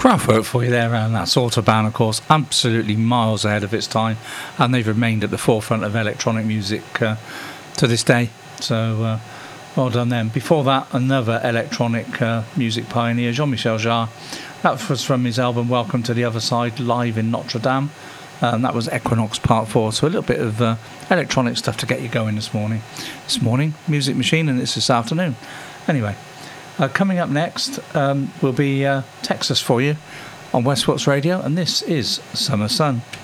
Kraftwerk for you there, and that sort of band, of course, absolutely miles ahead of its time, and they've remained at the forefront of electronic music to this day. So well done them. Before that, another electronic music pioneer, Jean-Michel Jarre. That was from his album Welcome to the Other Side, live in Notre Dame. And that was Equinox Part 4. So a little bit of electronic stuff to get you going this morning. This morning, Music Machine, and it's this afternoon. Anyway, coming up next will be Texas for you on Westport's Radio, and this is Summer Sun.